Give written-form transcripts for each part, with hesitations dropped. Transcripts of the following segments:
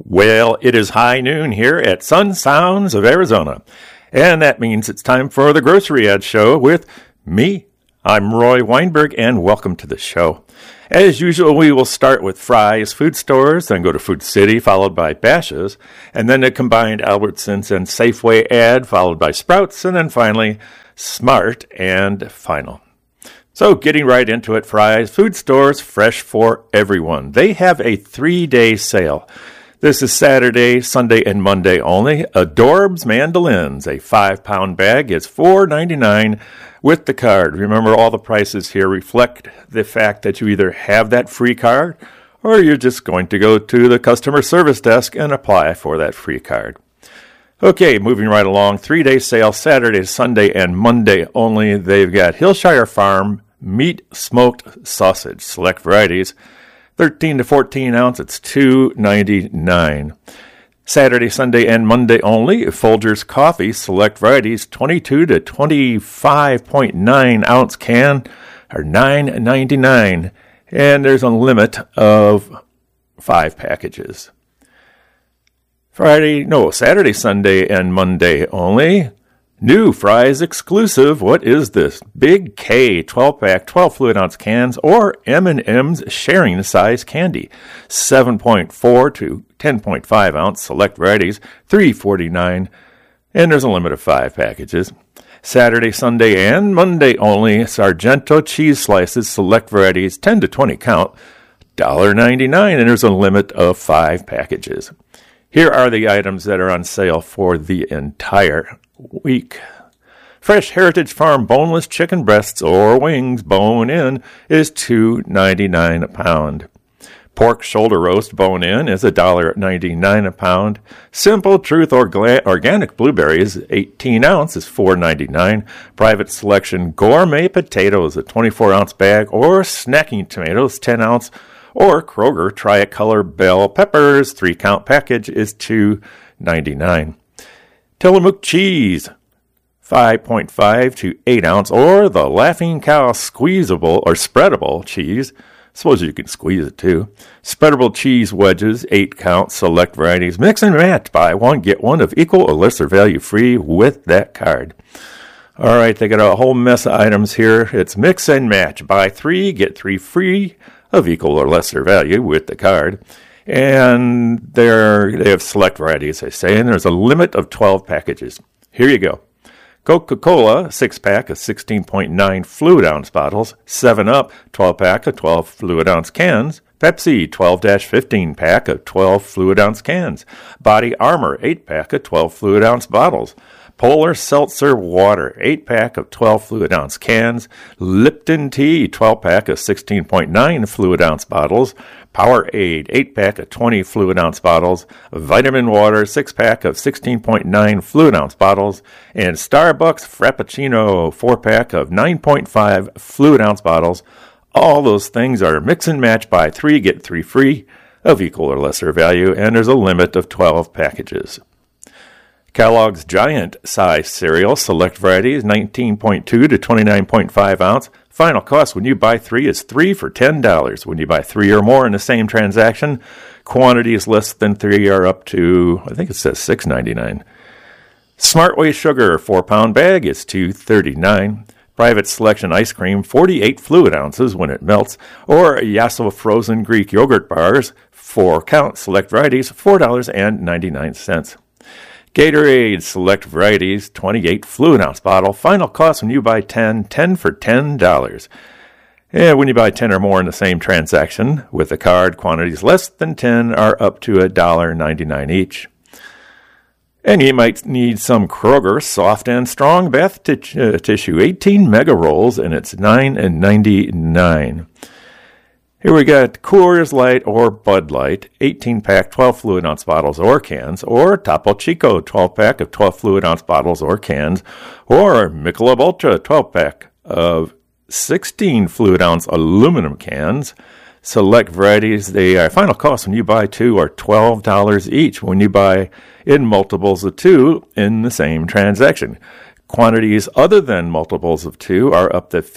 Well, it is high noon here at Sun Sounds of Arizona, and that means it's time for the Grocery Ad Show with me. I'm Roy Weinberg, and welcome to the show. As usual, we will start with Fry's Food Stores, then go to Food City, followed by Bashas', and then a combined Albertsons and Safeway ad, followed by Sprouts, and then finally Smart and Final. So getting right into it, Fry's Food Stores, fresh for everyone. They have a 3-day sale. This is Saturday, Sunday, and Monday only. Adorbs Mandolins, a 5-pound bag, is $4.99 with the card. Remember, all the prices here reflect the fact that you either have that free card or you're just going to go to the customer service desk and apply for that free card. Okay, moving right along. 3-day sale, Saturday, Sunday, and Monday only. They've got Hillshire Farm meat smoked sausage, select varieties. 13 to 14 ounce, it's $2.99. Saturday, Sunday, and Monday only. Folgers Coffee, select varieties, 22 to 25.9 ounce can are $9.99. And there's a limit of 5 packages. Saturday, Sunday, and Monday only. New Fry's exclusive. What is this? Big K 12-pack, 12 fluid ounce cans, or M&M's sharing size candy. 7.4 to 10.5 ounce select varieties, $3.49, and there's a limit of 5 packages. Saturday, Sunday, and Monday only. Sargento cheese slices, select varieties, 10 to 20 count, $1.99, and there's a limit of 5 packages. Here are the items that are on sale for the entire week. Fresh Heritage Farm boneless chicken breasts or wings, bone-in, is $2.99 a pound. Pork shoulder roast bone-in is $1.99 a pound. Simple Truth organic blueberries, 18 ounce, is $4.99. Private Selection gourmet potatoes, a 24-ounce bag, or snacking tomatoes, 10 ounce, or Kroger Tricolor bell peppers, 3-count package, is $2.99. Tillamook cheese, 5.5 to 8 ounce, or the Laughing Cow squeezable or spreadable cheese. Suppose you can squeeze it too. Spreadable cheese wedges, 8-count, select varieties. Mix and match, buy one, get one of equal or lesser value free with that card. All right, they got a whole mess of items here. It's mix and match, buy 3, get 3 free of equal or lesser value with the card. And they have select varieties, they say, and there's a limit of 12 packages. Here you go. Coca-Cola, 6-pack of 16.9 fluid ounce bottles. 7-Up, 12-pack of 12 fluid ounce cans. Pepsi, 12-15-pack of 12 fluid ounce cans. Body Armor, 8-pack of 12 fluid ounce bottles. Polar Seltzer Water, 8-pack of 12 fluid ounce cans. Lipton Tea, 12-pack of 16.9 fluid ounce bottles. Powerade, 8-pack of 20 fluid ounce bottles. Vitamin Water, 6-pack of 16.9 fluid ounce bottles. And Starbucks Frappuccino, 4-pack of 9.5 fluid ounce bottles. All those things are mix and match, buy 3, get 3 free of equal or lesser value, and there's a limit of 12 packages. Kellogg's Giant Size Cereal, select varieties, 19.2 to 29.5 ounce. Final cost when you buy 3 is 3 for $10. When you buy 3 or more in the same transaction, quantities less than 3 are up to, I think it says $6.99. Smartway Sugar, 4-pound bag, is $2.39. Private Selection ice cream, 48 fluid ounces when it melts. Or Yasso frozen Greek yogurt bars, 4-count, select varieties, $4.99. Gatorade select varieties, 28 fluid ounce bottle. Final cost when you buy 10 for $10. And when you buy 10 or more in the same transaction with the card, quantities less than 10 are up to $1.99 each. And you might need some Kroger soft and strong bath tissue, 18 mega rolls, and it's $9.99. Here we got Coors Light or Bud Light, 18-pack, 12 fluid ounce bottles or cans, or Topo Chico, 12-pack of 12 fluid ounce bottles or cans, or Michelob Ultra, 12-pack of 16 fluid ounce aluminum cans. Select varieties, the final cost when you buy 2 are $12 each when you buy in multiples of 2 in the same transaction. Quantities other than multiples of 2 are up to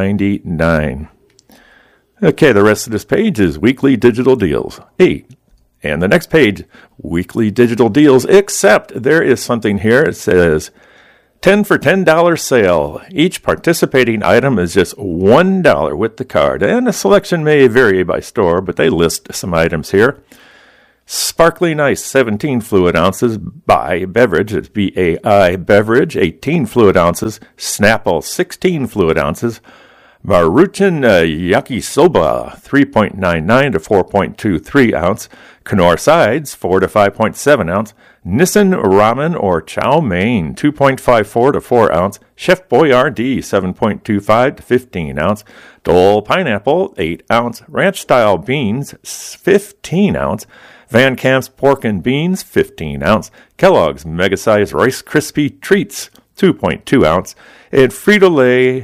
$15.99. Okay, the rest of this page is weekly digital deals. Hey, And the next page, weekly digital deals, except there is something here. It says 10 for $10 sale. Each participating item is just $1 with the card. And the selection may vary by store, but they list some items here. Sparkling Ice, 17 fluid ounces. Bai Beverage, it's B-A-I Beverage, 18 fluid ounces. Snapple, 16 fluid ounces. Maruchan Yakisoba, 3.99 to 4.23 ounce. Knorr Sides, 4 to 5.7 ounce. Nissan Ramen or Chow Mein, 2.54 to 4 ounce. Chef Boyardee, 7.25 to 15 ounce. Dole Pineapple, 8 ounce. Ranch Style Beans, 15 ounce. Van Camp's Pork and Beans, 15 ounce. Kellogg's Mega Size Rice Krispie Treats, 2.2 ounce. And Frito-Lay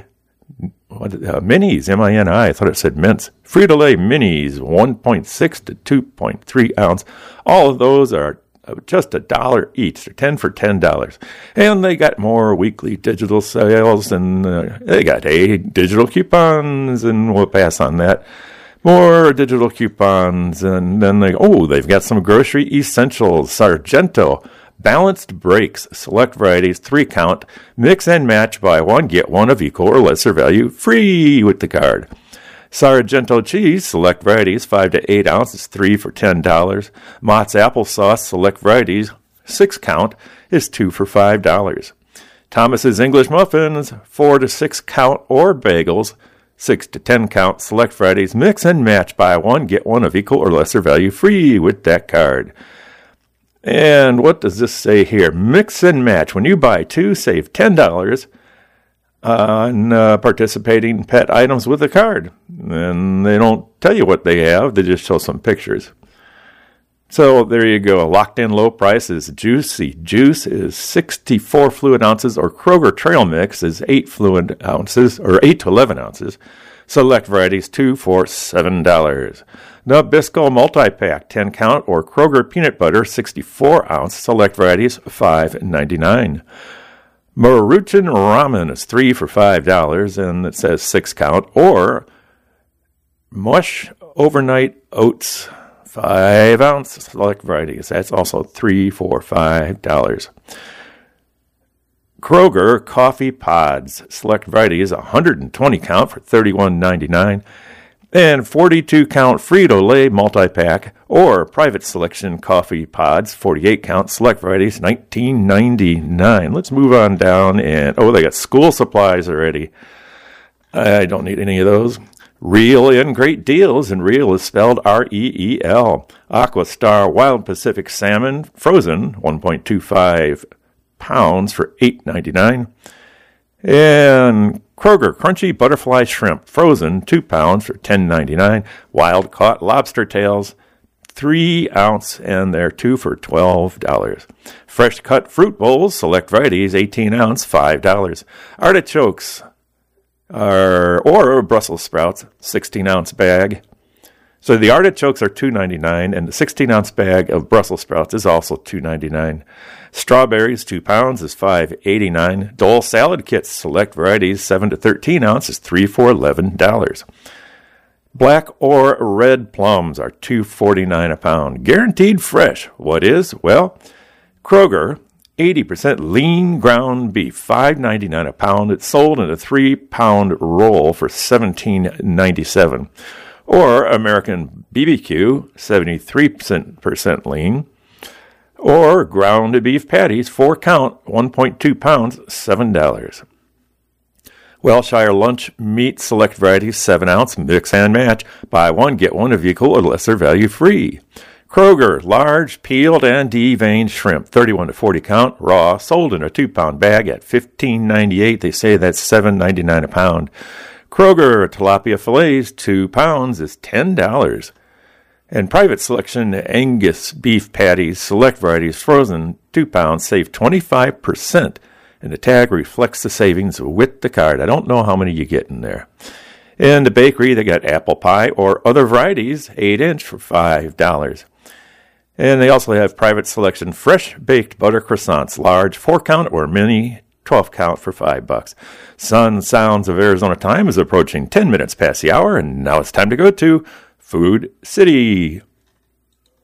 Minis, M-I-N-I, I thought it said mints. Frito-Lay Minis, 1.6 to 2.3 ounce. All of those are just $1 each. They're 10 for $10. And they got more weekly digital sales, and they got digital coupons, and we'll pass on that. More digital coupons, and then they've got some grocery essentials. Sargento Balanced Brakes, select varieties, 3 count, mix and match, buy one, get one of equal or lesser value, free with the card. Sargento Cheese, select varieties, 5 to 8 ounces, 3 for $10. Mott's Applesauce, select varieties, 6 count, is 2 for $5. Thomas's English Muffins, 4 to 6 count or bagels, 6 to 10 count, select varieties, mix and match, buy one, get one of equal or lesser value, free with that card. And what does this say here? Mix and match. When you buy 2, save $10 on participating pet items with a card. And they don't tell you what they have. They just show some pictures. So there you go. Locked in low prices. Juicy Juice is 64 fluid ounces, or Kroger Trail Mix is 8 fluid ounces, or 8 to 11 ounces. Select varieties, 2 for $7. Nabisco Multi-Pack, 10 count, or Kroger Peanut Butter, 64 ounce. Select varieties, $5.99. Maruchan Ramen is 3 for $5, and it says 6 count, or Mush Overnight Oats, 5 ounce. Select varieties, that's also 3 for $5. Kroger Coffee Pods, select varieties, 120 count for $31.99, and 42 count Frito-Lay multi-pack or private selection coffee pods, 48 count, select varieties, $19.99. Let's move on down, and they got school supplies already. I don't need any of those. Reel in great deals, and Reel is spelled R-E-E-L. Aqua Star Wild Pacific Salmon, frozen, 1.25 pounds for $8.99. And Kroger Crunchy Butterfly Shrimp, frozen, 2 pounds for $10.99. Wild Caught Lobster Tails, 3 ounce, and they're 2 for $12. Fresh Cut Fruit Bowls, select varieties, 18 ounce, $5. Artichokes or Brussels sprouts, 16 ounce bag. So the artichokes are $2.99, and the 16-ounce bag of Brussels sprouts is also $2.99. Strawberries, 2 pounds, is $5.89. Dole salad kits, select varieties, 7 to 13 ounces, $3 for $11. Black or red plums are $2.49 a pound. Guaranteed fresh. What is? Well, Kroger, 80% lean ground beef, $5.99 a pound. It's sold in a 3-pound roll for $17.97. Or American BBQ, 73% lean. Or ground beef patties, 4 count, 1.2 pounds, $7. Welshire lunch meat, select varieties, 7 ounce, mix and match. Buy one, get one of equal or lesser value free. Kroger, large, peeled and deveined shrimp, 31 to 40 count, raw, sold in a 2-pound bag at $15.98. They say that's $7.99 a pound. Kroger tilapia fillets, 2 pounds, is $10. And private selection Angus beef patties, select varieties, frozen, 2 pounds, save 25%. And the tag reflects the savings with the card. I don't know how many you get in there. In the bakery, they got apple pie or other varieties, 8-inch for $5. And they also have private selection fresh baked butter croissants, large, 4 count or mini, 12 count for $5. Sun Sounds of Arizona time is approaching 10 minutes past the hour, and now it's time to go to Food City.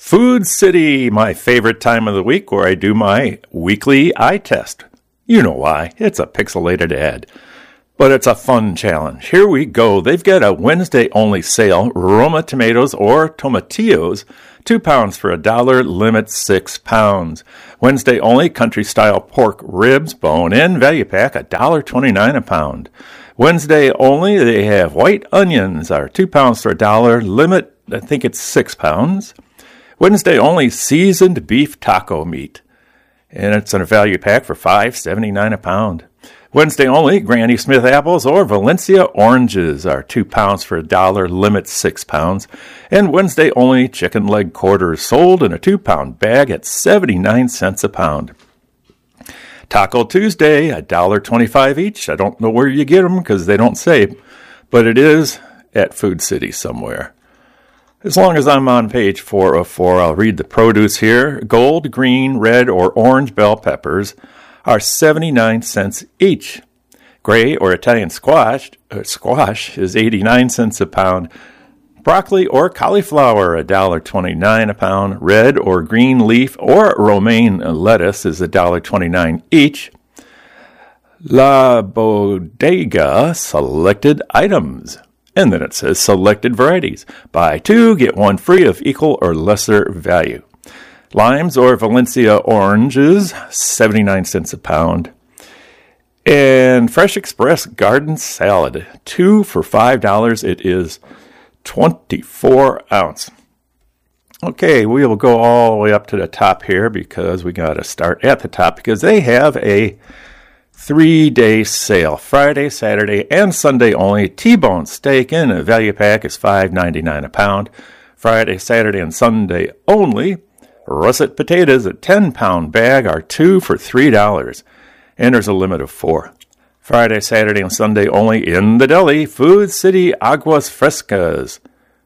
Food City, my favorite time of the week where I do my weekly eye test. You know why. It's a pixelated ad. But it's a fun challenge. Here we go. They've got a Wednesday-only sale. Roma tomatoes or tomatillos, 2 pounds for $1, limit 6 pounds. Wednesday only country-style pork ribs, bone-in, value pack, $1.29 a pound. Wednesday only, they have white onions, are 2 pounds for $1, limit, I think it's 6 pounds. Wednesday only seasoned beef taco meat, and it's in a value pack for $5.79 a pound. Wednesday only, Granny Smith apples or Valencia oranges are 2 pounds for $1, limit 6 pounds. And Wednesday only, chicken leg quarters sold in a 2-pound bag at 79 cents a pound. Taco Tuesday, $1.25 each. I don't know where you get them because they don't say, but it is at Food City somewhere. As long as I'm on page 4 of 4, I'll read the produce here. Gold, green, red, or orange bell peppers are 79 cents each. Gray or Italian squash is 89 cents a pound. Broccoli or cauliflower, $1.29 a pound. Red or green leaf or romaine lettuce is $1.29 each. La Bodega selected items. And then it says selected varieties. Buy 2, get 1 free of equal or lesser value. Limes or Valencia oranges, 79 cents a pound. And Fresh Express garden salad, 2 for $5. It is 24 ounce. Okay, we will go all the way up to the top here because we got to start at the top because they have a 3-day sale. Friday, Saturday, and Sunday only. T-bone steak in a value pack is $5.99 a pound. Friday, Saturday, and Sunday only. Russet potatoes, a 10-pound bag, are 2 for $3, and there's a limit of 4. Friday, Saturday, and Sunday only in the deli. Food City Aguas Frescas,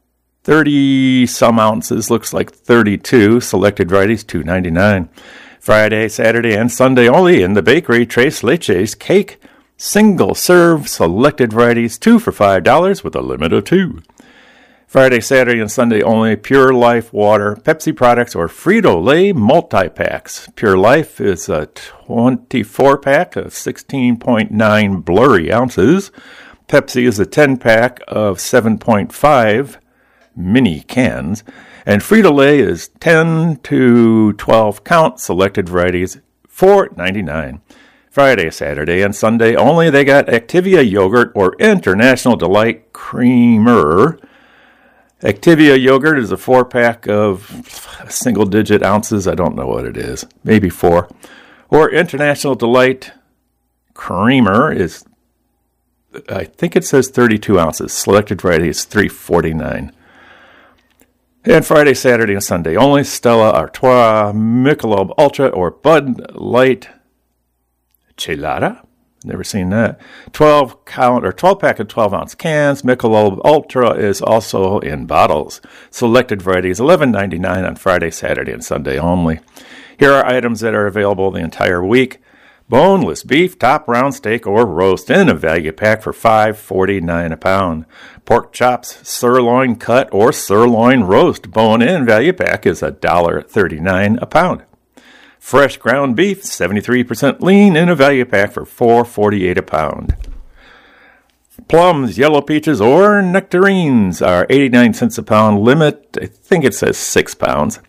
30-some ounces, looks like 32. Selected varieties, $2.99. Friday, Saturday, and Sunday only in the bakery. Tres Leches cake, single-serve, selected varieties, 2 for $5 with a limit of 2. Friday, Saturday, and Sunday only, Pure Life water, Pepsi products, or Frito-Lay multi-packs. Pure Life is a 24-pack of 16.9 blurry ounces. Pepsi is a 10-pack of 7.5 mini cans. And Frito-Lay is 10 to 12 count, selected varieties, $4.99. Friday, Saturday, and Sunday only, they got Activia yogurt or International Delight Creamer. Activia yogurt is a 4-pack of single-digit ounces. I don't know what it is. Maybe 4. Or International Delight Creamer is, I think it says 32 ounces. Selected variety is $3.49. And Friday, Saturday, and Sunday only, Stella Artois, Michelob Ultra, or Bud Light Chelada. Never seen that. 12-pack of 12-ounce cans. Michelob Ultra is also in bottles. Selected varieties, $11.99 on Friday, Saturday, and Sunday only. Here are items that are available the entire week. Boneless beef, top round steak, or roast in a value pack for $5.49 a pound. Pork chops, sirloin cut, or sirloin roast, bone-in value pack is $1.39 a pound. Fresh ground beef, 73% lean, in a value pack for $4.48 a pound. Plums, yellow peaches, or nectarines are 89 cents a pound. Limit, I think it says 6 pounds.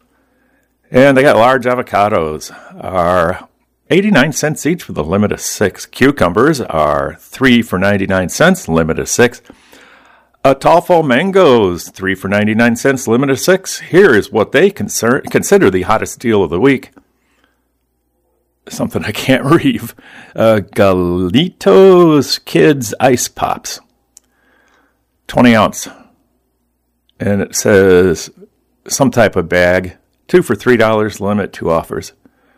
And they got large avocados, are 89 cents each with a limit of 6. Cucumbers are 3 for 99 cents, limit of 6. Ataulfo mangoes, 3 for 99 cents, limit of 6. Here is what they consider the hottest deal of the week. Something I can't read. Galitos Kids Ice Pops, 20 ounce. And it says some type of bag, 2 for $3, limit 2 offers.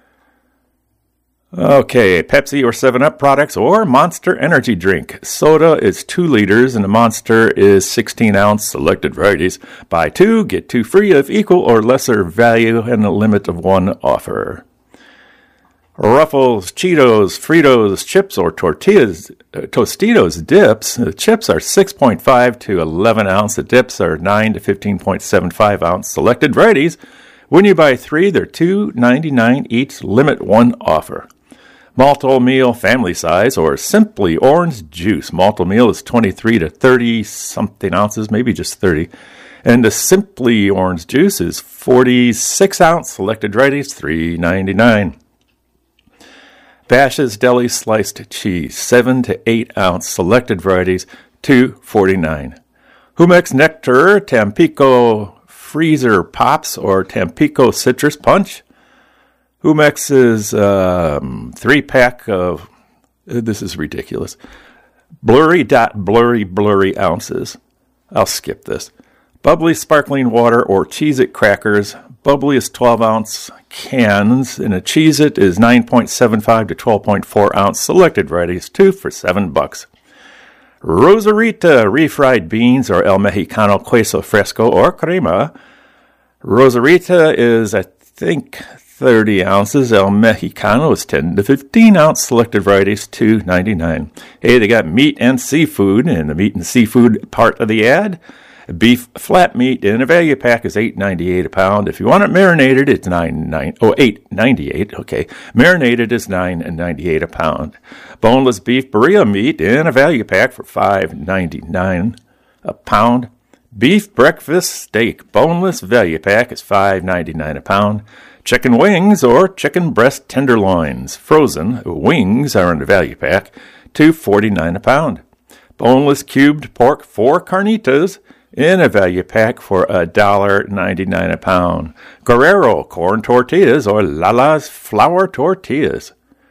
Okay, Pepsi or 7-Up products or Monster Energy drink. Soda is 2 liters and the Monster is 16 ounce, selected varieties. Buy 2, get 2 free of equal or lesser value and a limit of 1 offer. Ruffles, Cheetos, Fritos, chips, or tortillas, Tostitos dips. The chips are 6.5 to 11 ounce. The dips are 9 to 15.75 ounce. Selected varieties. When you buy 3, they're $2.99 each. Limit 1 offer. Malto Meal family size or simply orange juice. Malto Meal is 23 to 30 something ounces, maybe just 30. And the simply orange juice is 46 ounce. Selected varieties, $3.99. Bash's Deli sliced cheese, 7 to 8 ounce. Selected varieties, $2.49. Humex Nectar, Tampico Freezer Pops, or Tampico Citrus Punch. Humex is 3-pack of, this is ridiculous, blurry ounces. I'll skip this. Bubbly sparkling water or Cheez-It crackers. Bubbly is 12-ounce cans, and a Cheez-It is 9.75 to 12.4 ounce. Selected varieties, 2 for $7. Rosarita refried beans or El Mexicano queso fresco or crema. Rosarita is, I think, 30 ounces. El Mexicano is 10 to 15 ounce. Selected varieties, $2.99. Hey, they got meat and seafood in the meat and seafood part of the ad. Beef flat meat in a value pack is $8.98 a pound. If you want it marinated, it's $8.98. Okay, marinated is $9.98 a pound. Boneless beef burrito meat in a value pack for $5.99 a pound. Beef breakfast steak boneless value pack is $5.99 a pound. Chicken wings or chicken breast tenderloins frozen wings are in the value pack, $2.49 a pound. Boneless cubed pork 4 carnitas in a value pack for $1.99 a pound. Guerrero corn tortillas or Lala's flour tortillas.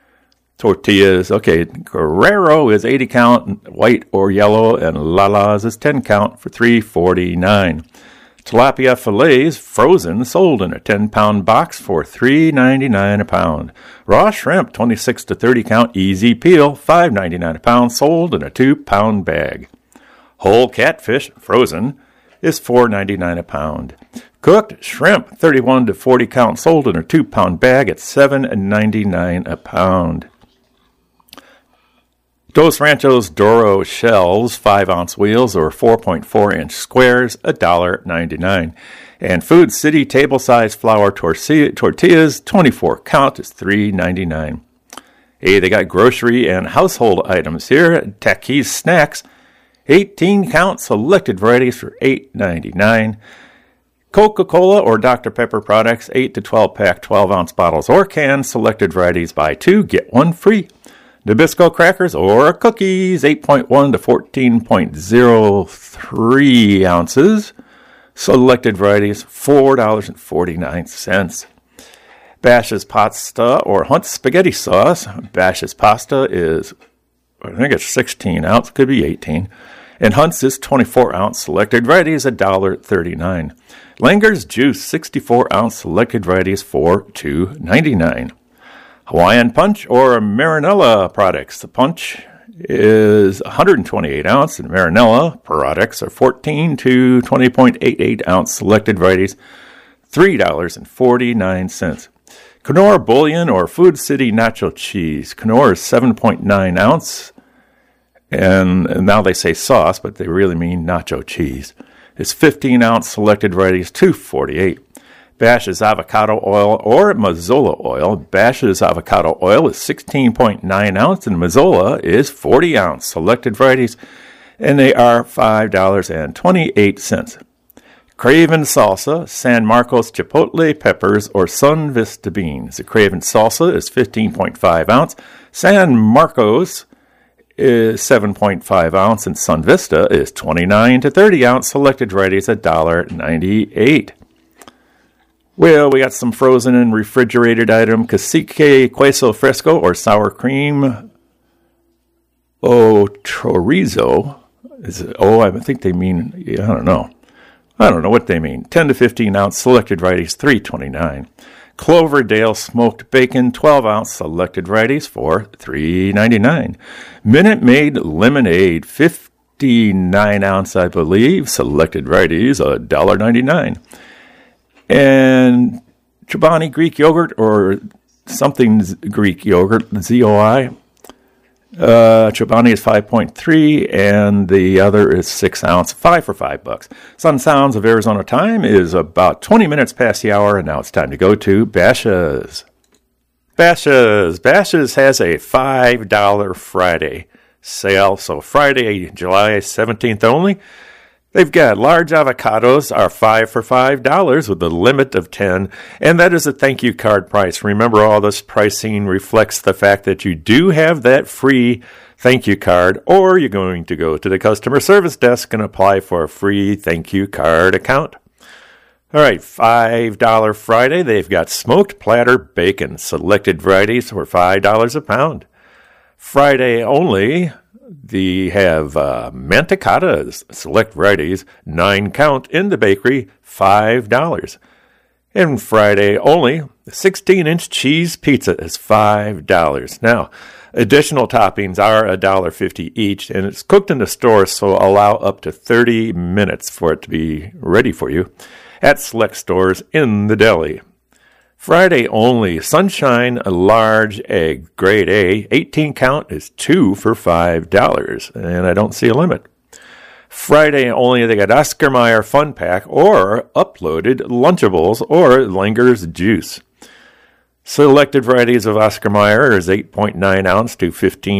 Okay, Guerrero is 80 count, white or yellow, and Lala's is 10 count for $3.49. Tilapia fillets, frozen, sold in a 10-pound box for $3.99 a pound. Raw shrimp, 26 to 30 count, easy peel, $5.99 a pound, sold in a 2-pound bag. Whole catfish, frozen, is $4.99 a pound. Cooked shrimp, 31 to 40 count, sold in a 2-pound bag at $7.99 a pound. Dos Ranchos Doro shells, 5-ounce wheels or 4.4-inch squares, $1.99. And Food City table-size flour tortillas, 24 count, is $3.99. Hey, they got grocery and household items here. Takis snacks, 18 count, selected varieties for $8.99. Coca-Cola or Dr. Pepper products, 8 to 12-pack 12-ounce bottles or cans, selected varieties buy 2, get 1 free. Nabisco crackers or cookies, 8.1 to 14.03 ounces. Selected varieties, $4.49. Bash's pasta or Hunt's spaghetti sauce. Bash's pasta is, I think it's 16 ounce, could be 18. And Hunt's is 24 ounce. Selected varieties, $1.39. Langer's juice, 64 ounce. Selected varieties for $2.99. Hawaiian Punch or Marinella products. The Punch is 128 ounce, and Marinella products are 14 to 20.88 ounce. Selected varieties, $3.49. Knorr Bouillon or Food City Nacho Cheese. Knorr is 7.9 ounce, and now they say sauce, but they really mean nacho cheese. It's 15 ounce. Selected varieties, $2.48. Bash's avocado oil or Mazola oil. Bash's avocado oil is 16.9 ounce and Mazola is 40 ounce. Selected varieties, and they are $5.28. Craven salsa, San Marcos chipotle peppers, or Sun Vista beans. The Craven salsa is 15.5 ounce. San Marcos is 7.5 ounce, and Sun Vista is 29 to 30 ounce. Selected varieties, $1.98. Well, we got some frozen and refrigerated item. Cacique queso fresco or sour cream. Chorizo. I think they mean, I don't know what they mean. 10 to 15 ounce. Selected varieties, $3.29. Cloverdale smoked bacon, 12 ounce. Selected varieties for $3.99. Minute Maid lemonade, 59 ounce, I believe. Selected varieties, $1.99. And Chobani Greek yogurt or something Greek yogurt, ZOI. Chobani is 5.3, and the other is 6 ounce, 5 for $5. Sun Sounds of Arizona time is about 20 minutes past the hour, and now it's time to go to Bashas'. Bashas' has a $5 Friday sale, so Friday, July 17th only. They've got large avocados are 5 for $5 with a limit of 10, and that is a thank you card price. Remember, all this pricing reflects the fact that you do have that free thank you card, or you're going to go to the customer service desk and apply for a free thank you card account. All right, $5 Friday, they've got smoked platter bacon, selected varieties for $5 a pound. Friday only, they have mantecadas, select varieties, 9 count in the bakery, $5. And Friday only, the 16-inch cheese pizza is $5. Now, additional toppings are $1.50 each, and it's cooked in the store, so allow up to 30 minutes for it to be ready for you at select stores in the deli. Friday only, Sunshine large egg, grade A, 18 count is 2 for $5, and I don't see a limit. Friday only, they got Oscar Mayer Fun Pack or uploaded Lunchables or Langer's Juice. Selected varieties of Oscar Mayer is 8.9 ounce to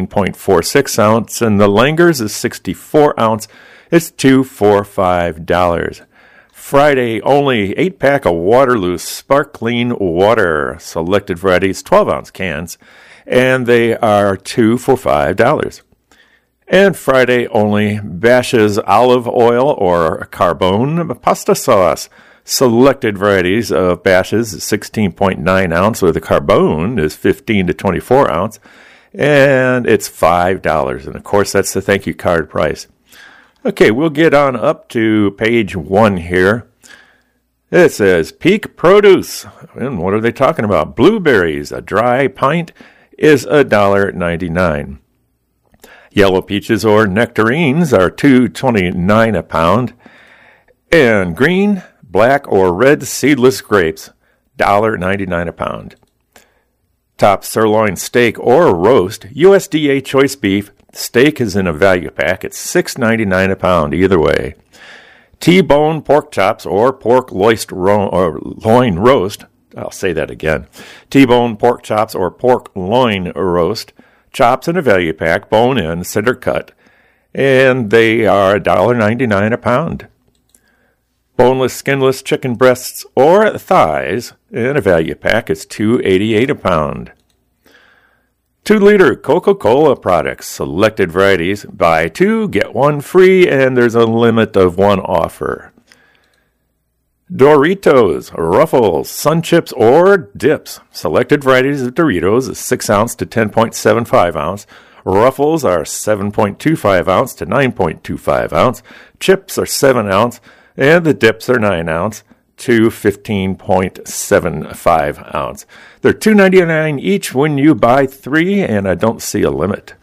15.46 ounce, and the Langer's is 64 ounce. It's 2 for $5. Friday only, 8-pack of Waterloo Sparkling Water, selected varieties, 12-ounce cans, and they are 2 for $5. And Friday only, Bashas' olive oil or carbone pasta sauce, selected varieties of Bashas' 16.9 ounce, or the carbone is 15 to 24 ounce, and it's $5. And of course, that's the thank you card price. Okay, we'll get on up to page 1 here. It says Peak Produce. And what are they talking about? Blueberries, a dry pint is $1.99. Yellow peaches or nectarines are $2.29 a pound. And green, black, or red seedless grapes, $1.99 a pound. Top sirloin steak or roast, USDA choice beef, steak is in a value pack. It's $6.99 a pound either way. T-bone pork chops or pork loin roast. I'll say that again. T-bone pork chops or pork loin roast. Chops in a value pack, bone in, center cut. And they are $1.99 a pound. Boneless, skinless chicken breasts or thighs in a value pack is $2.88 a pound. 2-liter Coca-Cola products, selected varieties, buy 2, get 1 free, and there's a limit of 1 offer. Doritos, Ruffles, Sun Chips, or Dips, selected varieties of Doritos is 6 ounce to 10.75 ounce. Ruffles are 7.25 ounce to 9.25 ounce. Chips are 7 ounce, and the Dips are 9 ounce to 15.75 ounce. They're $2.99 each when you buy 3, and I don't see a limit.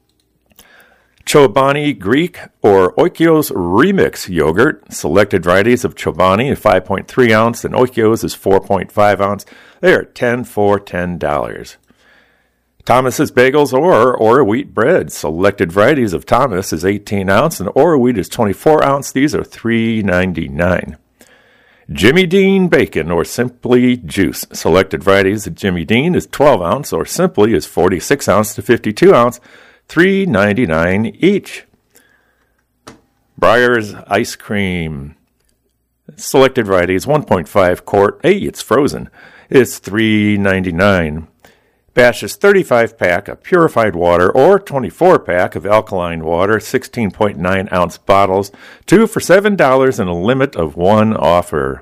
Chobani Greek or Oikos Remix yogurt. Selected varieties of Chobani is 5.3 ounce, and Oikos is 4.5 ounce. They are 10 for $10. Thomas's Bagels or wheat bread. Selected varieties of Thomas is 18 ounce, and wheat is 24 ounce. These are $3.99. Jimmy Dean Bacon or Simply Juice. Selected varieties of Jimmy Dean is 12 ounce, or Simply is 46 ounce to 52 ounce, $3.99 each. Breyer's Ice Cream. Selected varieties 1.5 quart. Hey, it's frozen. It's $3.99. Bashas' 35-pack of purified water or 24-pack of alkaline water, 16.9 ounce bottles, 2 for $7 and a limit of 1 offer.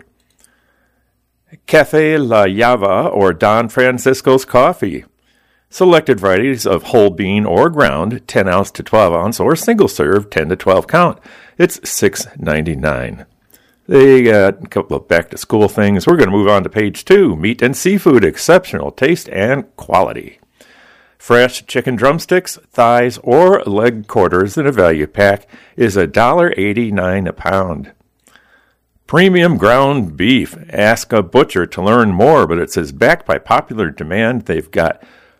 Cafe La Java or Don Francisco's Coffee. Selected varieties of whole bean or ground, 10 ounce to 12 ounce, or single serve, 10 to 12 count. It's $6.99. They got a couple of back-to-school things. We're going to move on to page 2. Meat and seafood, exceptional taste and quality. Fresh chicken drumsticks, thighs, or leg quarters in a value pack is $1.89 a pound. Premium ground beef. Ask a butcher to learn more, but it says backed by popular demand, they've got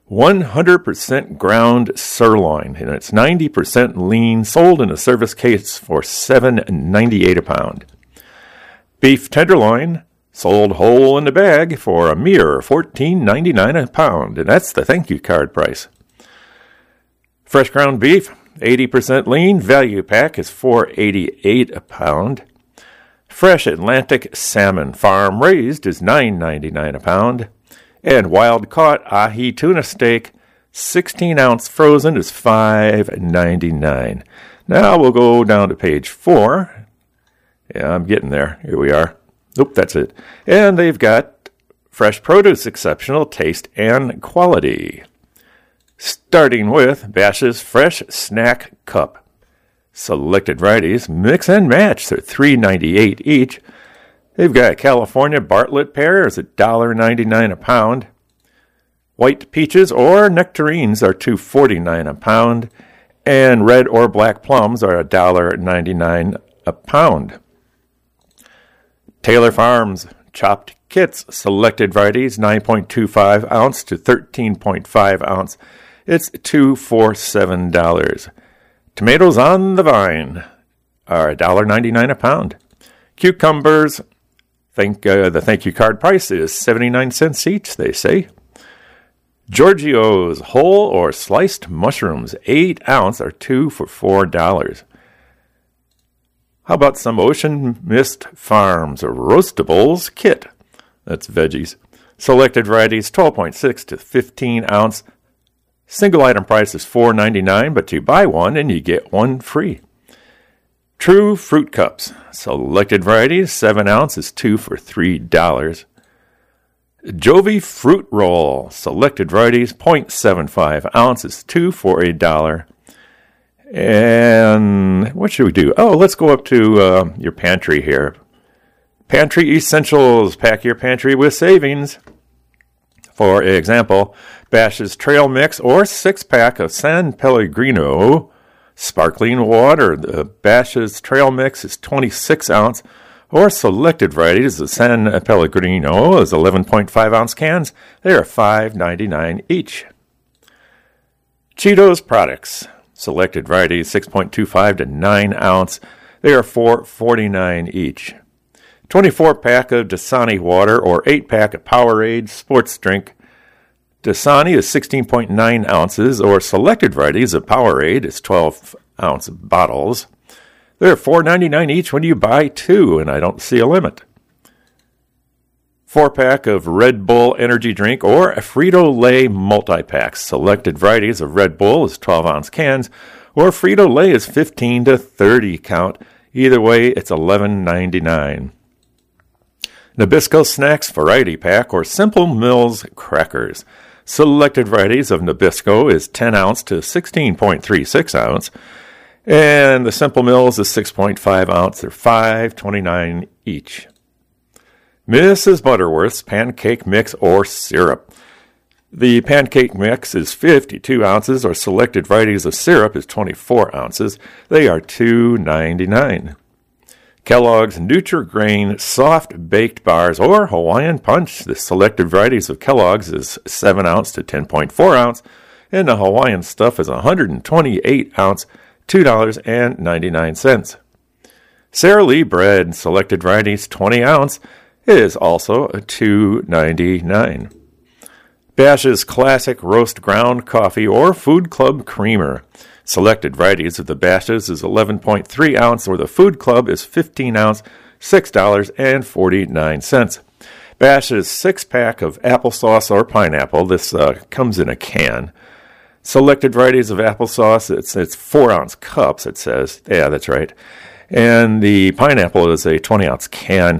100% ground sirloin, and it's 90% lean, sold in a service case for $7.98 a pound. Beef tenderloin, sold whole in the bag for a mere $14.99 a pound, and that's the thank you card price. Fresh ground beef, 80% lean, value pack is $4.88 a pound. Fresh Atlantic salmon, farm raised, is $9.99 a pound. And wild caught ahi tuna steak, 16-ounce frozen, is $5.99. Now we'll go down to page 4. Yeah, I'm getting there. Here we are. Nope, that's it. And they've got fresh produce, exceptional taste and quality. Starting with Bash's Fresh Snack Cup. Selected varieties, mix and match. They're $3.98 each. They've got California Bartlett pears at $1.99 a pound. White peaches or nectarines are $2.49 a pound. And red or black plums are $1.99 a pound. Taylor Farms chopped kits, selected varieties, 9.25 ounce to 13.5 ounce. It's $2.47. Tomatoes on the vine are $1.99 a pound. Cucumbers, the thank you card price is 79 cents each, they say. Giorgio's whole or sliced mushrooms, 8 ounce, are $2 for $4. How about some Ocean Mist Farms Roastables kit? That's veggies. Selected varieties, 12.6 to 15 ounce. Single item price is $4.99, but you buy one and you get one free. True Fruit Cups. Selected varieties, 7 ounce is $2 for $3. Jovi Fruit Roll. Selected varieties, 0.75 ounce is $2 for $1. And what should we do? Oh, let's go up to your pantry here. Pantry Essentials. Pack your pantry with savings. For example, Bash's Trail Mix or 6-pack of San Pellegrino sparkling water. The Bash's Trail Mix is 26 ounce, or selected varieties of San Pellegrino is 11.5 ounce cans. They are $5.99 each. Cheetos products. Selected varieties 6.25 to 9 ounce. They are $4.49 each. 24-pack of Dasani water or 8-pack of Powerade sports drink. Dasani is 16.9 ounces, or selected varieties of Powerade is 12-ounce bottles. They're $4.99 each when you buy 2, and I don't see a limit. 4-pack of Red Bull energy drink or a Frito-Lay multi-packs. Selected varieties of Red Bull is 12-ounce cans, or Frito-Lay is 15 to 30 count. Either way, it's $11.99. Nabisco Snacks Variety Pack or Simple Mills Crackers. Selected varieties of Nabisco is 10 ounce to 16.36 ounce. And the Simple Mills is 6.5 ounce. They're $5.29 each. Mrs. Butterworth's Pancake Mix or Syrup. The pancake mix is 52 ounces, or selected varieties of syrup is 24 ounces. They are $2.99. Kellogg's Nutri-Grain Soft Baked Bars or Hawaiian Punch. The selected varieties of Kellogg's is 7 ounce to 10.4 ounce, and the Hawaiian stuff is 128 ounce, $2.99. Sara Lee bread, selected varieties 20 ounce, is also $2.99. Bash's Classic Roast Ground Coffee or Food Club Creamer. Selected varieties of the Bash's is 11.3 ounce, or the Food Club is 15 ounce, $6.49. Bash's 6-pack of applesauce or pineapple. This comes in a can. Selected varieties of applesauce, it's 4-ounce cups, it says. Yeah, that's right. And the pineapple is a 20-ounce can,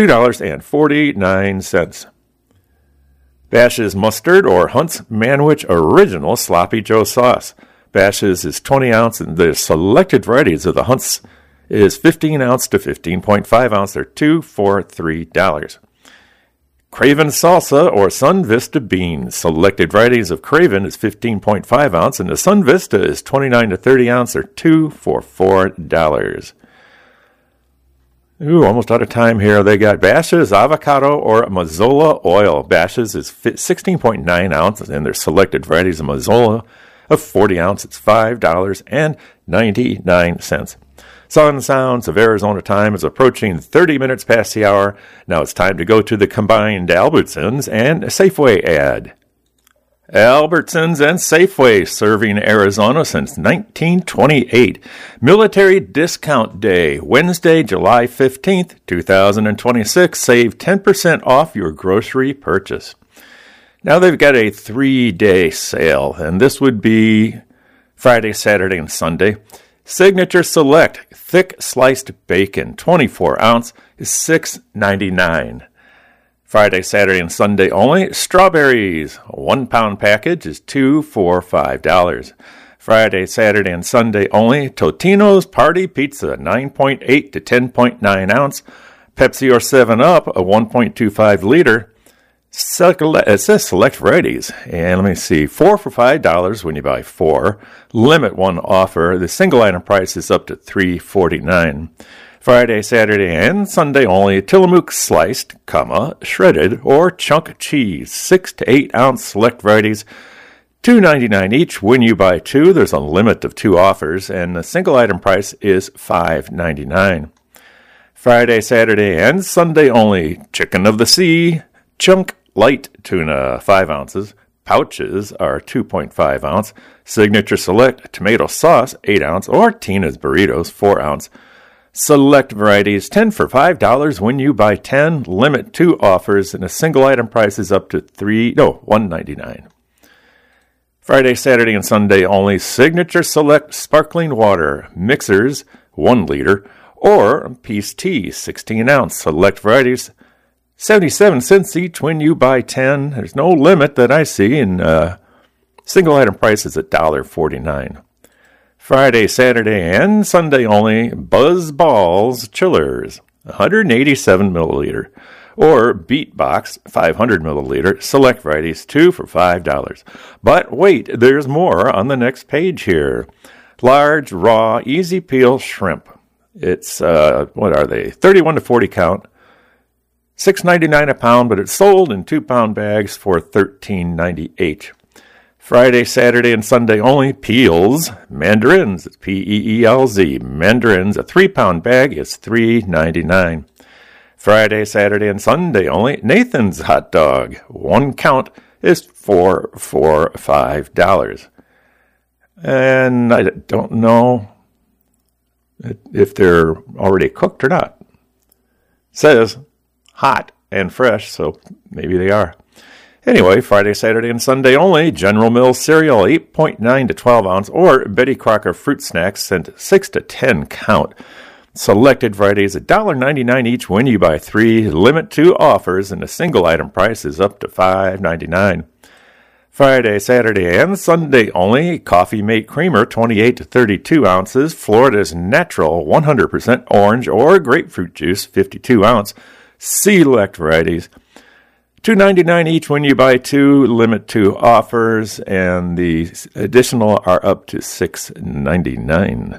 $2.49. Bash's Mustard or Hunt's Manwich Original Sloppy Joe Sauce. Bash's is 20 ounce, and the selected varieties of the Hunt's is 15 ounce to 15.5 ounce. They're $2 for $3. Craven Salsa or Sun Vista Beans. Selected varieties of Craven is 15.5 ounce, and the Sun Vista is 29 to 30 ounce. They're $2 for $4. Ooh, almost out of time here. They got Bash's avocado or Mazola oil. Bash's is 16.9 ounces, and their selected varieties of Mazola of 40 ounces. It's $5.99. Sun Sounds of Arizona time is approaching 30 minutes past the hour. Now it's time to go to the combined Albertsons and Safeway ad. Albertsons and Safeway, serving Arizona since 1928. Military Discount Day, Wednesday, July 15th, 2026. Save 10% off your grocery purchase. Now they've got a 3-day sale, and this would be Friday, Saturday, and Sunday. Signature Select Thick Sliced Bacon, 24 ounce, is $6.99. Friday, Saturday, and Sunday only. Strawberries, 1 pound package is $2 for $5. Friday, Saturday, and Sunday only. Totino's Party Pizza, 9.8 to 10.9 ounce. Pepsi or 7-Up, a 1.25 liter. It says select varieties. And let me see, 4 for $5 when you buy 4. Limit 1 offer. The single item price is up to $3.49. Friday, Saturday, and Sunday only. Tillamook sliced, shredded, or chunk cheese. 6 to 8 ounce select varieties. $2.99 each when you buy 2. There's a limit of 2 offers, and the single item price is $5.99. Friday, Saturday, and Sunday only. Chicken of the Sea, chunk light tuna, 5 ounces. Pouches are 2.5 ounce. Signature Select tomato sauce, 8 ounce, or Tina's Burritos, 4 ounce. Select varieties, 10 for $5 when you buy 10. Limit 2 offers, and a single item price is up to $1.99. Friday, Saturday, and Sunday only. Signature Select sparkling water mixers, 1 liter, or Peace Tea, 16 ounce. Select varieties, 77 cents each when you buy 10. There's no limit that I see, and single item price is $1.49. Friday, Saturday, and Sunday only. Buzz Balls Chillers, 187 milliliter, or Beat Box, 500 milliliter. Select varieties, 2 for $5. But wait, there's more on the next page here. Large, raw, easy peel shrimp. It's, what are they? 31 to 40 count. $6.99 a pound, but it's sold in 2-pound bags for $13.98. Friday, Saturday, and Sunday only. Peels, mandarins, it's Peelz, mandarins, a 3-pound bag is $3.99. Friday, Saturday, and Sunday only. Nathan's hot dog, 1 count is $4 for $5. And I don't know if they're already cooked or not. It says hot and fresh, so maybe they are. Anyway, Friday, Saturday, and Sunday only. General Mills cereal, 8.9 to 12 ounce, or Betty Crocker fruit snacks, sent 6 to 10 count. Selected varieties, $1.99 each when you buy 3. Limit 2 offers, and the single item price is up to $5.99. Friday, Saturday, and Sunday only. Coffee Mate Creamer, 28 to 32 ounces. Florida's Natural, 100% orange or grapefruit juice, 52 ounce. Select varieties, $2.99 each when you buy 2. Limit 2 offers, and the additional are up to $6.99.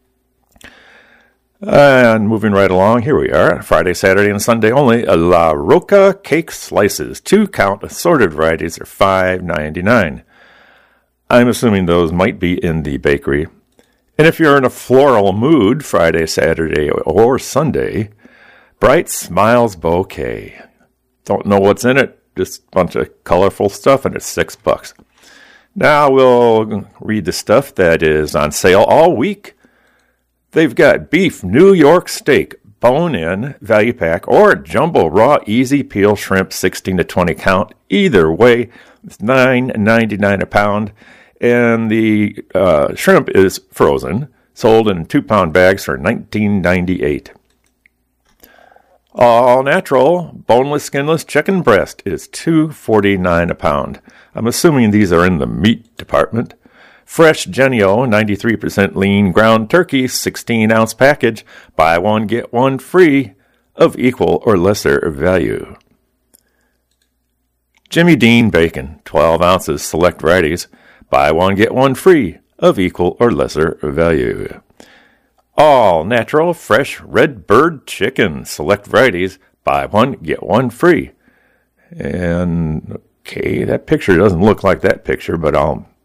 And moving right along, here we are. Friday, Saturday, and Sunday only. La Roca cake slices, 2 count assorted varieties are $5.99. I'm assuming those might be in the bakery. And if you're in a floral mood, Friday, Saturday, or Sunday, Bright Smiles Bouquet. Don't know what's in it, just a bunch of colorful stuff, and it's $6. Now we'll read the stuff that is on sale all week. They've got beef New York steak, bone-in, value pack, or jumbo raw easy peel shrimp, 16 to 20 count. Either way, it's $9.99 a pound, and the shrimp is frozen, sold in 2-pound bags for $19.98. All natural, boneless, skinless chicken breast is $2.49 a pound. I'm assuming these are in the meat department. Fresh Jennie-O, 93% lean ground turkey, 16-ounce package. Buy one, get one free, of equal or lesser value. Jimmy Dean bacon, 12 ounces, select varieties. Buy one, get one free, of equal or lesser value. All natural, fresh red bird chicken. Select varieties. Buy one, get one free. And, okay, that picture doesn't look like that picture, but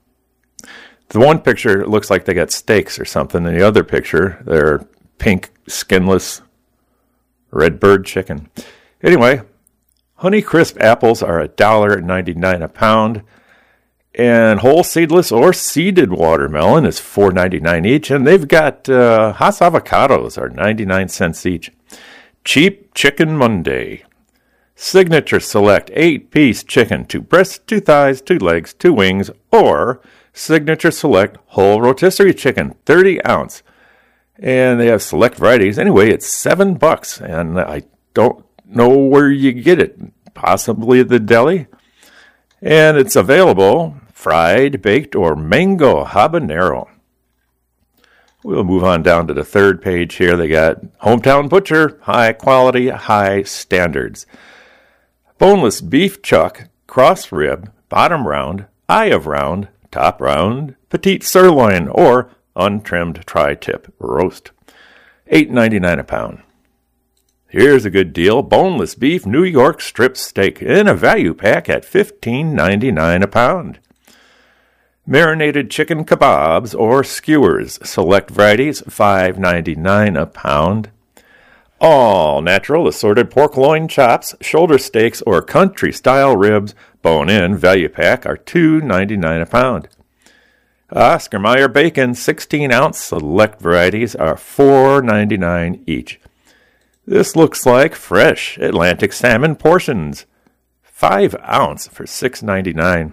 the one picture looks like they got steaks or something. And the other picture, they're pink, skinless, red bird chicken. Anyway, Honeycrisp apples are $1.99 a pound. And whole seedless or seeded watermelon is $4.99 each. And they've got Hass avocados are 99 cents each. Cheap Chicken Monday. Signature Select 8-piece chicken, 2 breasts, 2 thighs, 2 legs, 2 wings, or Signature Select whole rotisserie chicken, 30 ounce. And they have select varieties. Anyway, it's $7, and I don't know where you get it. Possibly at the deli. And it's available fried, baked, or mango habanero. We'll move on down to the third page here. They got Hometown Butcher, high quality, high standards. Boneless beef chuck, cross rib, bottom round, eye of round, top round, petite sirloin, or untrimmed tri-tip roast. $8.99 a pound. Here's a good deal. Boneless beef New York strip steak in a value pack at $15.99 a pound. Marinated chicken kebabs or skewers. Select varieties, $5.99 a pound. All natural assorted pork loin chops, shoulder steaks, or country-style ribs, bone-in value pack are $2.99 a pound. Oscar Mayer bacon, 16-ounce select varieties are $4.99 each. This looks like fresh Atlantic salmon portions, 5 ounce for $6.99.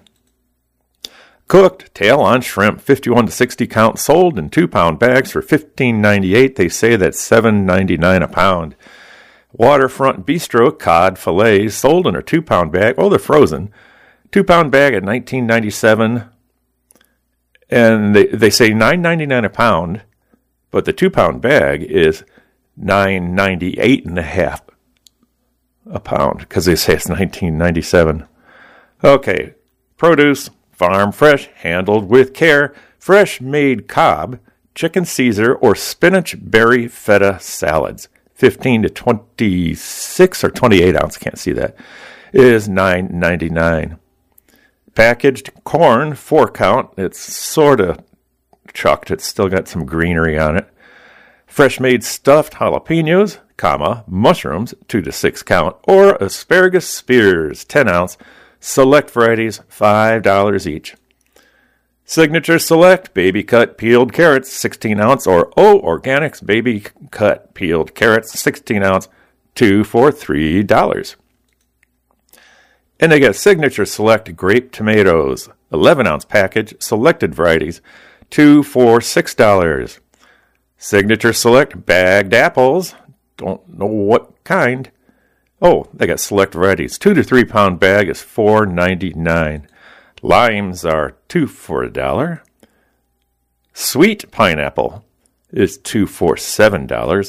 Cooked tail-on shrimp, 51 to 60 count, sold in 2-pound bags for $15.98. They say that's $7.99 a pound. Waterfront Bistro cod fillets, sold in a 2-pound bag. Oh, they're frozen. 2-pound bag at $19.97. And they say $9.99 a pound, but the 2-pound bag is $9.98 and a half a pound because they say it's $19.97. Okay, produce, farm fresh, handled with care, fresh made Cobb, chicken Caesar, or spinach berry feta salads. 15 to 26 or 28 ounce, can't see that, is $9.99. Packaged corn, 4 count. It's sort of chucked. It's still got some greenery on it. Fresh made stuffed jalapenos, mushrooms, 2 to 6 count, or asparagus spears, 10 ounce. Select varieties, $5 each. Signature Select baby cut peeled carrots, 16 ounce, or O Organics baby cut peeled carrots, 16 ounce, 2 for $3. And they got Signature Select grape tomatoes, 11 ounce package, selected varieties, 2 for $6. Signature Select bagged apples, don't know what kind. Oh, they got select varieties. 2 to 3 pound bag is $4.99. Limes are 2 for $1. Sweet pineapple is 2 for $7.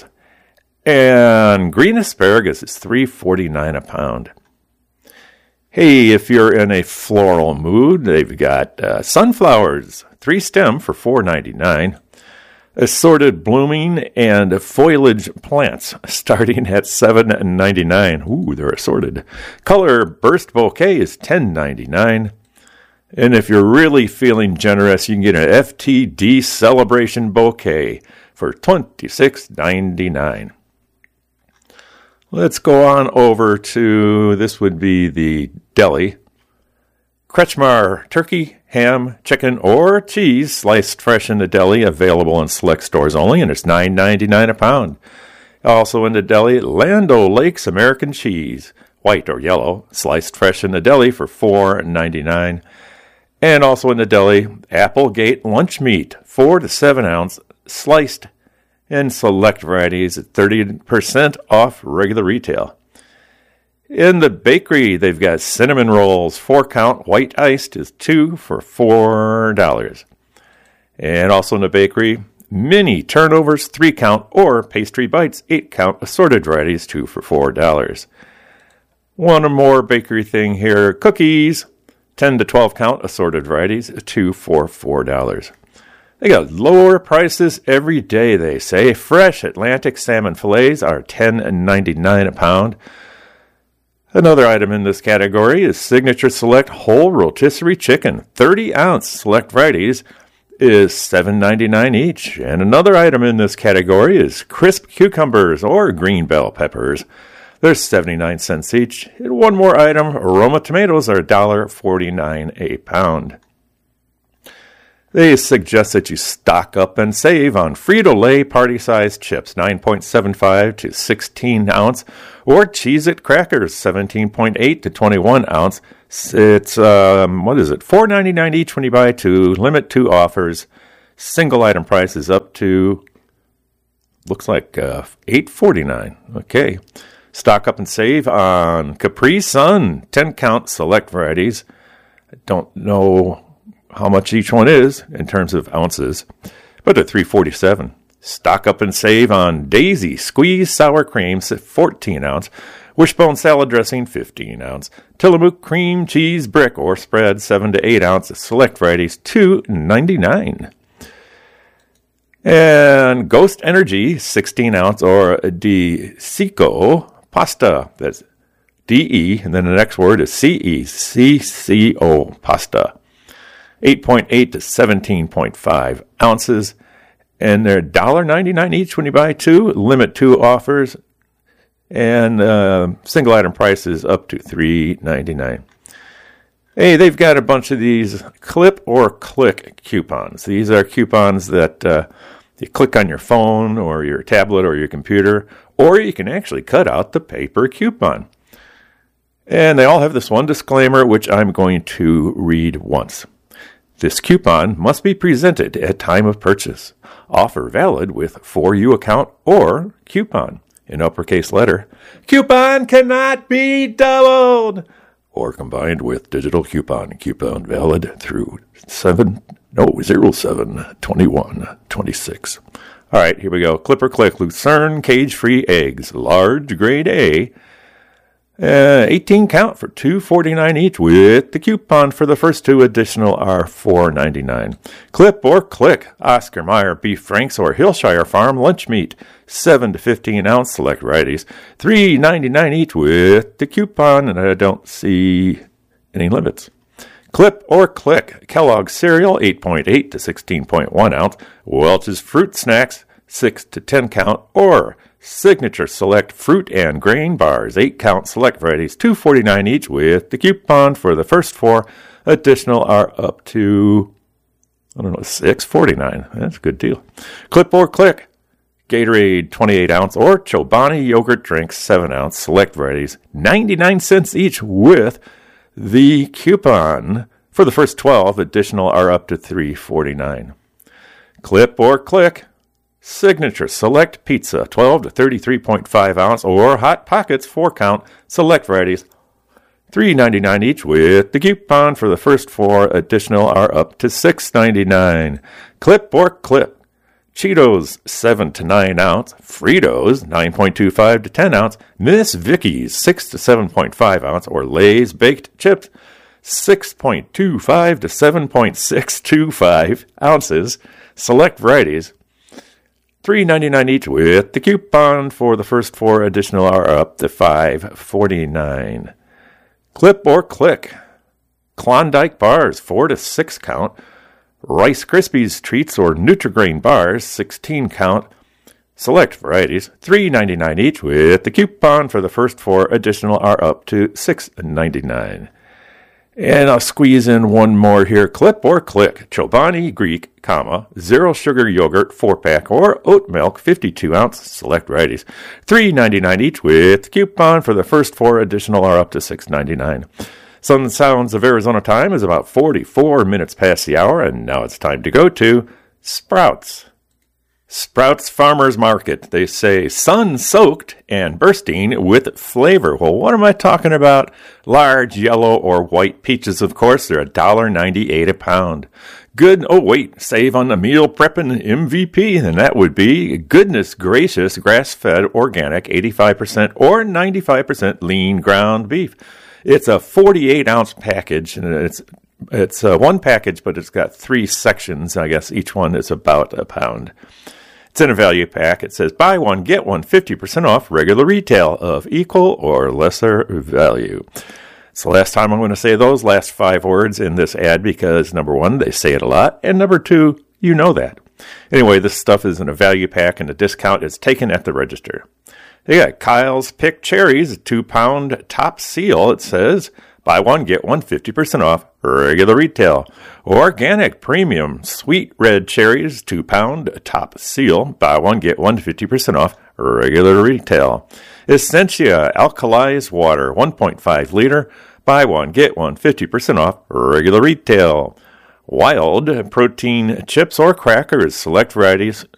And green asparagus is $3.49 a pound. Hey, if you're in a floral mood, they've got sunflowers, 3 stem for $4.99. Assorted blooming and foliage plants starting at $7.99. Ooh, they're assorted. Color burst bouquet is $10.99. And if you're really feeling generous, you can get an FTD celebration bouquet for $26.99. Let's go on over to, this would be the deli. Kretschmar turkey, ham, chicken, or cheese sliced fresh in the deli, available in select stores only, and it's $9.99 a pound. Also in the deli, Land O'Lakes American cheese, white or yellow, sliced fresh in the deli for $4.99. And also in the deli, Applegate lunch meat, 4 to 7 ounce, sliced in select varieties at 30% off regular retail. In the bakery, they've got cinnamon rolls, 4 count, white iced is 2 for $4. And also in the bakery, mini turnovers, 3 count, or pastry bites, 8 count, assorted varieties, 2 for $4. One or more bakery thing here, cookies, 10 to 12 count, assorted varieties, 2 for $4. They got lower prices every day, they say. Fresh Atlantic salmon fillets are $10.99 a pound. Another item in this category is Signature Select Whole Rotisserie Chicken. 30-ounce select varieties is $7.99 each. And another item in this category is crisp cucumbers or green bell peppers. They're 79 cents each. And one more item, Roma tomatoes are $1.49 a pound. They suggest that you stock up and save on Frito-Lay party-sized chips, 9.75 to 16-ounce, or Cheez-It crackers, 17.8 to 21-ounce. It's, $4.99 each when you buy two. Limit 2 offers. Single item price is up to, looks like $8.49. Okay. Stock up and save on Capri Sun, 10-count select varieties. I don't know how much each one is in terms of ounces, but at $3.47. Stock up and save on Daisy squeezed sour cream, 14-ounce. Wishbone salad dressing, 15-ounce. Tillamook cream cheese brick or spread, 7 to 8 ounces. Select varieties, $2.99. And Ghost Energy, 16-ounce, or DeCicco pasta. That's D-E, and then the next word is C-E-C-C-O, pasta. 8.8 to 17.5 ounces, and they're $1.99 each when you buy two. Limit 2 offers, and single item price is up to $3.99. Hey, they've got a bunch of these clip or click coupons. These are coupons that you click on your phone or your tablet or your computer, or you can actually cut out the paper coupon. And they all have this one disclaimer, which I'm going to read once. This coupon must be presented at time of purchase. Offer valid with For You account or coupon in uppercase letter. Coupon cannot be doubled or combined with digital coupon. Coupon valid through 07/21/26. All right, here we go. Clip or click. Lucerne cage-free eggs, large, grade A. 18 count for $2.49 each with the coupon for the first two. Additional are $4.99. Clip or click. Oscar Mayer beef franks or Hillshire Farm lunch meat, 7 to 15 ounce select varieties, $3.99 each with the coupon, and I don't see any limits. Clip or click. Kellogg's cereal, 8.8 to 16.1 ounce. Welch's fruit snacks, 6 to 10 count, or Signature Select Fruit and Grain Bars, 8-count select varieties, $2.49 each with the coupon for the first 4. Additional are up to, $6.49. That's a good deal. Clip or click. Gatorade 28-ounce or Chobani yogurt drinks, 7-ounce select varieties, 99 cents each with the coupon for the first 12. Additional are up to $3.49. Clip or click. Signature Select Pizza, 12 to 33.5 ounce, or Hot Pockets, 4-count, select varieties, $3.99 each with the coupon for the first 4. Additional are up to $6.99. Clip or clip. Cheetos, 7 to 9 ounce, Fritos, 9.25 to 10 ounce, Miss Vicky's, 6 to 7.5 ounce, or Lay's Baked Chips, 6.25 to 7.625 ounces, select varieties, $3.99 each with the coupon for the first 4. Additional are up to $5.49. Clip or click. Klondike bars, 4 to 6 count. Rice Krispies treats or Nutri-Grain bars, 16 count. Select varieties, $3.99 each with the coupon for the first 4. Additional are up to $6.99. And I'll squeeze in one more here. Clip or click. Chobani Greek, zero sugar yogurt, 4-pack, or oat milk, 52-ounce, select varieties, $3.99 each with the coupon for the first 4. Additional are up to $6.99. Sun Sounds of Arizona time is about 44 minutes past the hour, and now it's time to go to Sprouts. Sprouts Farmers Market. They say sun-soaked and bursting with flavor. Well, what am I talking about? Large yellow or white peaches, of course. They're $1.98 a pound. Good. Oh, wait. Save on the meal prepping MVP, and that would be Goodness Gracious grass-fed organic 85% or 95% lean ground beef. It's a 48-ounce package, and it's It's one package, but it's got 3 sections. I guess each one is about a pound. It's in a value pack. It says, buy one, get one, 50% off regular retail of equal or lesser value. It's the last time I'm going to say those last 5 words in this ad because, number 1, they say it a lot, and number 2, you know that. Anyway, this stuff is in a value pack, and the discount is taken at the register. They got Kyle's Pick Cherries, a 2-pound top seal. It says, buy one, get one, 50% off regular retail. Organic premium sweet red cherries, 2-pound top seal. Buy one, get one, 50% off regular retail. Essentia alkalized water, 1.5 liter. Buy one, get one, 50% off regular retail. Wild protein chips or crackers, select varieties,